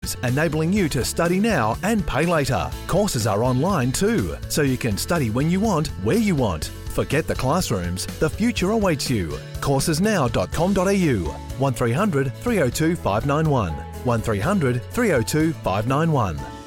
courses enabling you to study now and pay later. Courses are online too, so you can study when you want, where you want. Forget the classrooms, the future awaits you. Coursesnow.com.au 1300 302 591 1300 302 591.